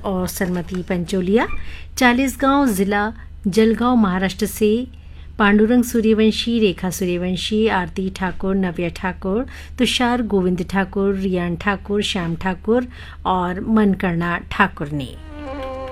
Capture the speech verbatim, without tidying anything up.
और सरमती पंचोलिया। चालीसगांव जिला जलगांव महाराष्ट्र से पांडुरंग सूर्यवंशी, रेखा सूर्यवंशी, आरती ठाकुर, नव्या ठाकुर, तुषार गोविंद ठाकुर, रियान ठाकुर, श्याम ठाकुर और मनकर्णा ठाकुर ने।